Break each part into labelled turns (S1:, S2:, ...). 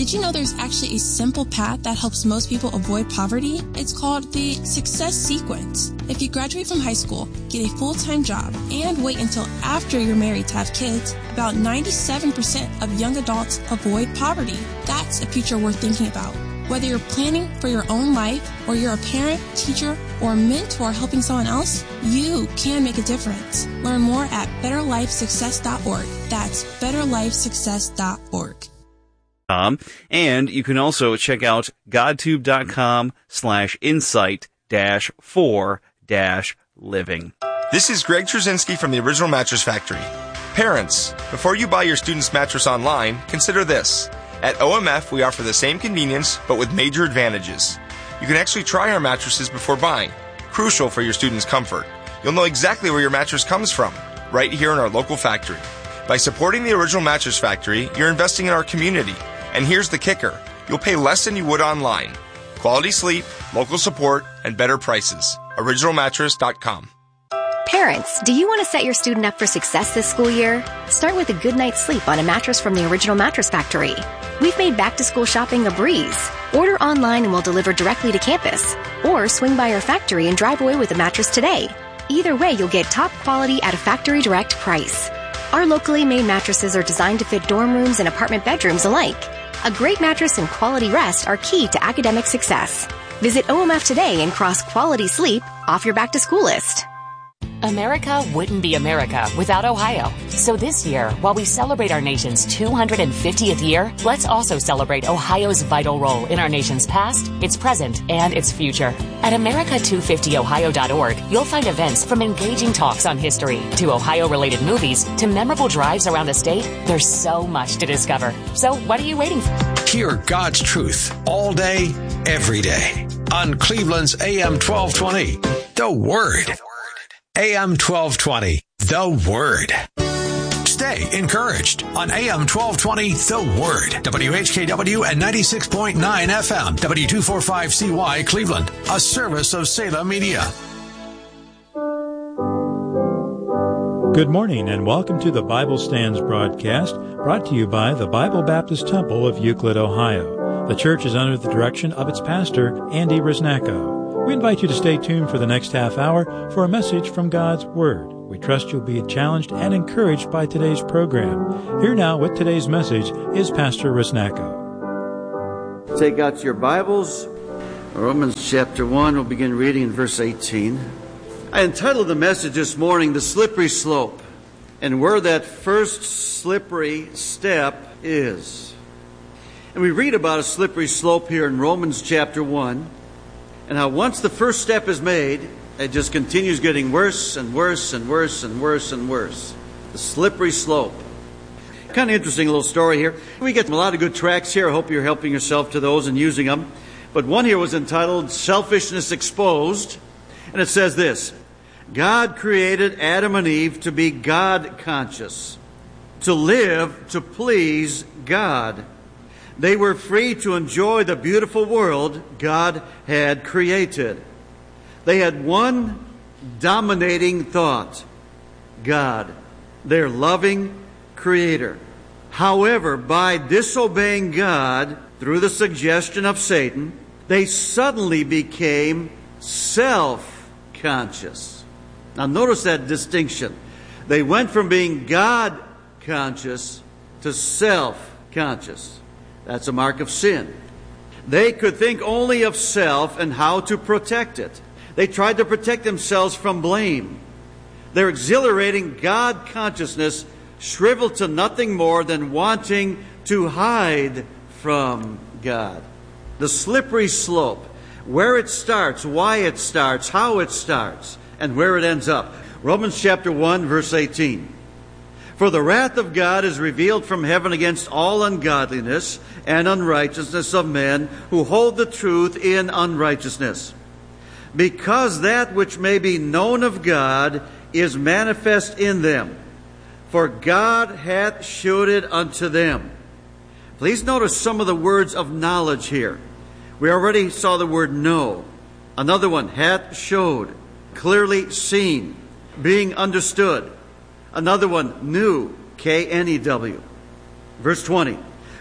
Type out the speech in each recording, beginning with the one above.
S1: Did you know there's actually a simple path that helps most people avoid poverty? It's called the Success Sequence. If you graduate from high school, get a full-time job, and wait until after you're married to have kids, about 97% of young adults avoid poverty. That's a future worth thinking about. Whether you're planning for your own life, or you're a parent, teacher, or a mentor helping someone else, you can make a difference. Learn more at betterlifesuccess.org. That's betterlifesuccess.org.
S2: And you can also check out godtube.com/insight-4-living.
S3: This is Greg Trzynski from the Original Mattress Factory. Parents, before you buy your student's mattress online, consider this. At OMF, we offer the same convenience, but with major advantages. You can actually try our mattresses before buying, crucial for your student's comfort. You'll know exactly where your mattress comes from, right here in our local factory. By supporting the Original Mattress Factory, you're investing in our community. And here's the kicker. You'll pay less than you would online. Quality sleep, local support, and better prices. OriginalMattress.com.
S4: Parents, do you want to set your student up for success this school year? Start with a good night's sleep on a mattress from the Original Mattress Factory. We've made back-to-school shopping a breeze. Order online and we'll deliver directly to campus. Or swing by our factory and drive away with a mattress today. Either way, you'll get top quality at a factory direct price. Our locally made mattresses are designed to fit dorm rooms and apartment bedrooms alike. A great mattress and quality rest are key to academic success. Visit OMF today and cross quality sleep off your back-to-school list.
S5: America wouldn't be America without Ohio. So this year, while we celebrate our nation's 250th year, let's also celebrate Ohio's vital role in our nation's past, its present, and its future. At America250ohio.org, you'll find events from engaging talks on history to Ohio-related movies to memorable drives around the state. There's so much to discover. So what are you waiting for?
S6: Hear God's truth all day, every day on Cleveland's AM 1220, The Word. AM 1220, The Word. Stay encouraged on AM 1220, The Word. WHKW and 96.9 FM, W245CY Cleveland, a service of Salem Media.
S7: Good morning and welcome to the Bible Stands broadcast, brought to you by the Bible Baptist Temple of Euclid, Ohio. The church is under the direction of its pastor, Andy Risnacko. We invite you to stay tuned for the next half hour for a message from God's Word. We trust you'll be challenged and encouraged by today's program. Here now with today's message is Pastor Risnacko.
S8: Take out your Bibles. Romans chapter 1, we'll begin reading in verse 18. I entitled the message this morning, The Slippery Slope, and where that first slippery step is. And we read about a slippery slope here in Romans chapter 1. And how once the first step is made, it just continues getting worse and worse and worse and worse and worse. The slippery slope. Kind of interesting little story here. We get a lot of good tracts here. I hope you're helping yourself to those and using them. But one here was entitled Selfishness Exposed. And it says this: God created Adam and Eve to be God-conscious, to live to please God. They were free to enjoy the beautiful world God had created. They had one dominating thought: God, their loving Creator. However, by disobeying God through the suggestion of Satan, they suddenly became self-conscious. Now notice that distinction. They went from being God-conscious to self-conscious. That's a mark of sin. They could think only of self and how to protect it. They tried to protect themselves from blame. Their exhilarating God consciousness shriveled to nothing more than wanting to hide from God. The slippery slope, where it starts, why it starts, how it starts, and where it ends up. Romans chapter 1, verse 18. For the wrath of God is revealed from heaven against all ungodliness and unrighteousness of men who hold the truth in unrighteousness. Because that which may be known of God is manifest in them, for God hath shewed it unto them. Please notice some of the words of knowledge here. We already saw the word know. Another one, hath showed, clearly seen, being understood. Another one, knew, K-N-E-W. Verse 20.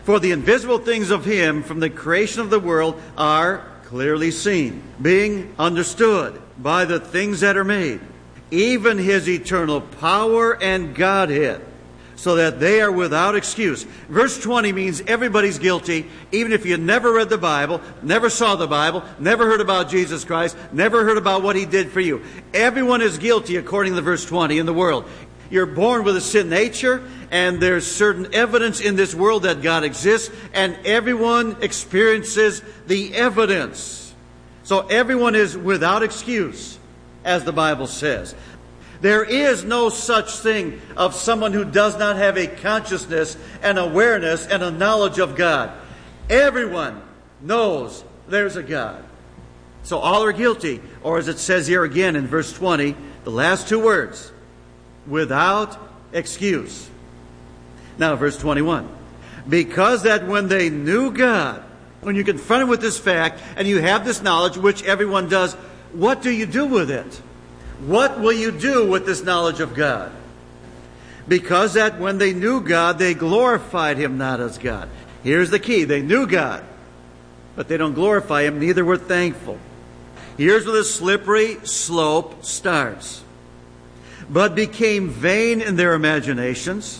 S8: For the invisible things of Him from the creation of the world are clearly seen, being understood by the things that are made, even His eternal power and Godhead, so that they are without excuse. Verse 20 means everybody's guilty, even if you never read the Bible, never saw the Bible, never heard about Jesus Christ, never heard about what He did for you. Everyone is guilty according to verse 20 in the world. You're born with a sin nature, and there's certain evidence in this world that God exists, and everyone experiences the evidence. So everyone is without excuse, as the Bible says. There is no such thing of someone who does not have a consciousness, an awareness, and a knowledge of God. Everyone knows there's a God. So all are guilty, or as it says here again in verse 20, the last two words, without excuse. Now, verse 21. Because that when they knew God, when you're confronted with this fact, and you have this knowledge, which everyone does, what do you do with it? What will you do with this knowledge of God? Because that when they knew God, they glorified Him not as God. Here's the key. They knew God, but they don't glorify Him, neither were thankful. Here's where the slippery slope starts. But became vain in their imaginations,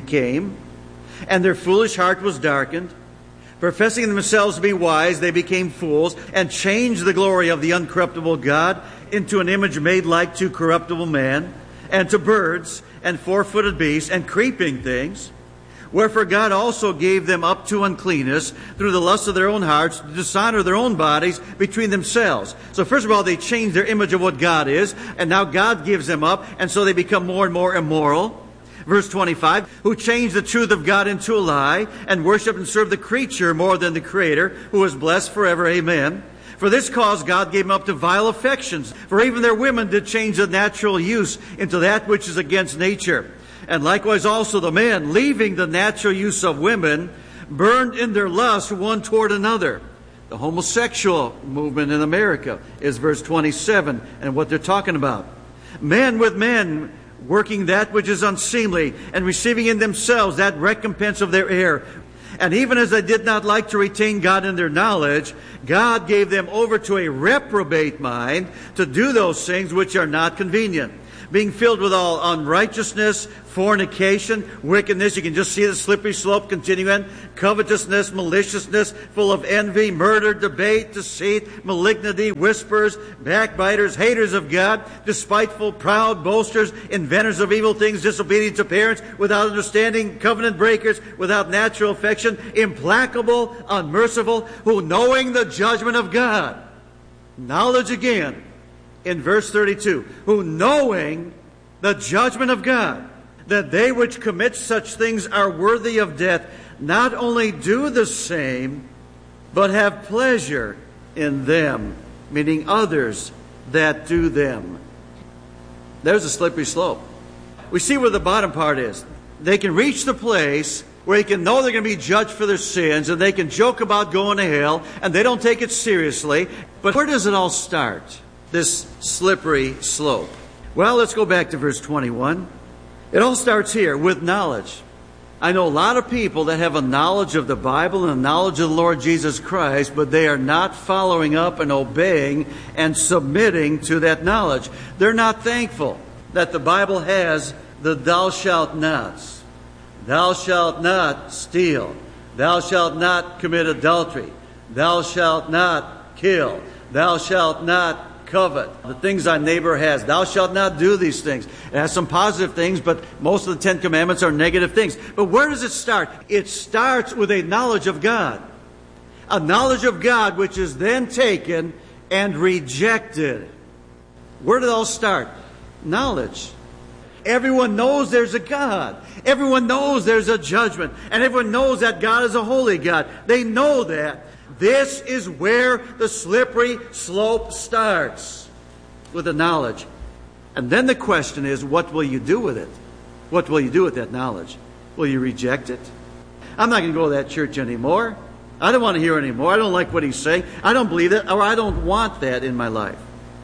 S8: and their foolish heart was darkened. Professing themselves to be wise, they became fools, and changed the glory of the uncorruptible God into an image made like to corruptible man, and to birds, and four-footed beasts, and creeping things. Wherefore God also gave them up to uncleanness through the lust of their own hearts, to dishonor their own bodies between themselves. So first of all, they changed their image of what God is, and now God gives them up, and so they become more and more immoral. Verse 25, who changed the truth of God into a lie, and worship and serve the creature more than the Creator, who is blessed forever. Amen. For this cause God gave them up to vile affections, for even their women did change the natural use into that which is against nature. And likewise also the men, leaving the natural use of women, burned in their lust one toward another. The homosexual movement in America is verse 27 and what they're talking about. Men with men, working that which is unseemly, and receiving in themselves that recompense of their error. And even as they did not like to retain God in their knowledge, God gave them over to a reprobate mind to do those things which are not convenient, being filled with all unrighteousness, fornication, wickedness. You can just see the slippery slope continuing. Covetousness, maliciousness, full of envy, murder, debate, deceit, malignity, whisperers, backbiters, haters of God, despiteful, proud, boasters, inventors of evil things, disobedient to parents, without understanding, covenant breakers, without natural affection, implacable, unmerciful, who knowing the judgment of God. Knowledge again. In verse 32, who knowing the judgment of God, that they which commit such things are worthy of death, not only do the same, but have pleasure in them, meaning others that do them. There's a slippery slope. We see where the bottom part is. They can reach the place where they can know they're going to be judged for their sins, and they can joke about going to hell, and they don't take it seriously. But where does it all start? This slippery slope. Well, let's go back to verse 21. It all starts here with knowledge. I know a lot of people that have a knowledge of the Bible and a knowledge of the Lord Jesus Christ, but they are not following up and obeying and submitting to that knowledge. They're not thankful that the Bible has the thou shalt nots. Thou shalt not steal. Thou shalt not commit adultery. Thou shalt not kill. Thou shalt not covet the things thy neighbor has. Thou shalt not do these things. It has some positive things, but most of the 10 Commandments are negative things. But where does it start? It starts with a knowledge of God. A knowledge of God which is then taken and rejected. Where did it all start? Knowledge. Everyone knows there's a God. Everyone knows there's a judgment. And everyone knows that God is a holy God. They know that. This is where the slippery slope starts, with the knowledge. And then the question is, what will you do with it? What will you do with that knowledge? Will you reject it? I'm not going to go to that church anymore. I don't want to hear anymore. I don't like what he's saying. I don't believe that, or I don't want that in my life.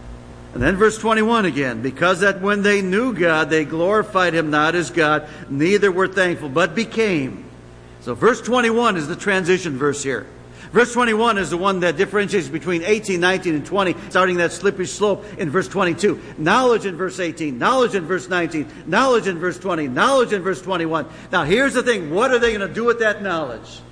S8: And then verse 21 again, because that when they knew God, they glorified Him not as God, neither were thankful, but became So verse 21 is the transition verse here. Verse 21 is the one that differentiates between 18, 19, and 20, starting that slippery slope in verse 22. Knowledge in verse 18, knowledge in verse 19, knowledge in verse 20, knowledge in verse 21. Now here's the thing. What are they going to do with that knowledge?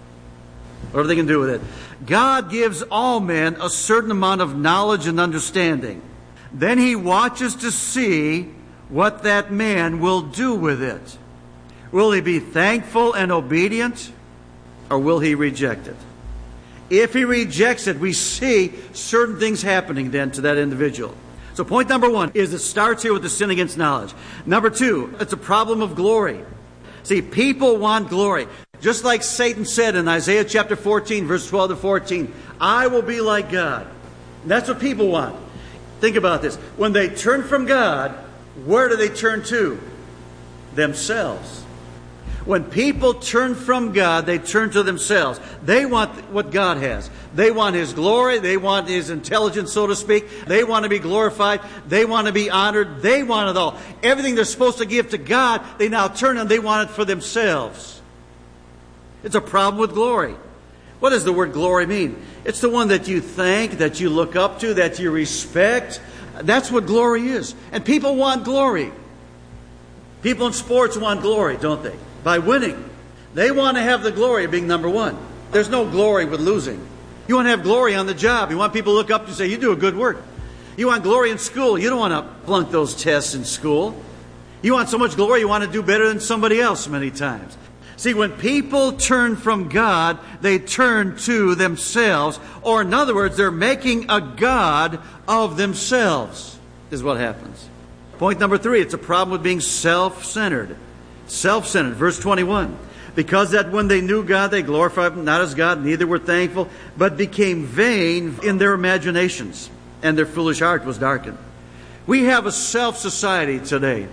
S8: What are they going to do with it? God gives all men a certain amount of knowledge and understanding. Then He watches to see what that man will do with it. Will he be thankful and obedient, or will he reject it? If he rejects it, we see certain things happening then to that individual. So point number one is it starts here with the sin against knowledge. Number two, it's a problem of glory. See, people want glory. Just like Satan said in Isaiah chapter 14, verse 12 to 14, I will be like God. And that's what people want. Think about this. When they turn from God, where do they turn to? Themselves. When people turn from God, they turn to themselves. They want what God has. They want His glory. They want His intelligence, so to speak. They want to be glorified. They want to be honored. They want it all. Everything they're supposed to give to God, they now turn and they want it for themselves. It's a problem with glory. What does the word glory mean? It's the one that you thank, that you look up to, that you respect. That's what glory is. And people want glory. People in sports want glory, don't they? By winning. They want to have the glory of being number one. There's no glory with losing. You want to have glory on the job. You want people to look up to you and say, you do a good work. You want glory in school. You don't want to flunk those tests in school. You want so much glory, you want to do better than somebody else many times. See, when people turn from God, they turn to themselves. Or in other words, they're making a god of themselves, is what happens. Point number three, it's a problem with being self-centered. Self-centered, verse 21. Because that when they knew God, they glorified Him not as God, neither were thankful, but became vain in their imaginations, and their foolish heart was darkened. We have a self-society today.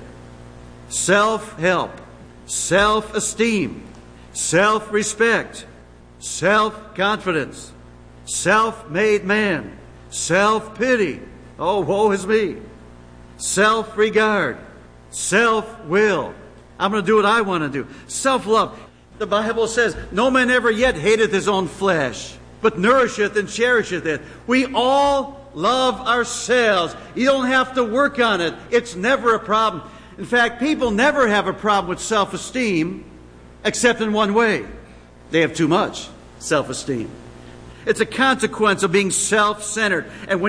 S8: Self-help, self-esteem, self-respect, self-confidence, self-made man, self-pity. Oh, woe is me. Self-regard, self-will. I'm going to do what I want to do. Self-love. The Bible says, no man ever yet hateth his own flesh, but nourisheth and cherisheth it. We all love ourselves. You don't have to work on it. It's never a problem. In fact, people never have a problem with self-esteem, except in one way. They have too much self-esteem. It's a consequence of being self-centered. And when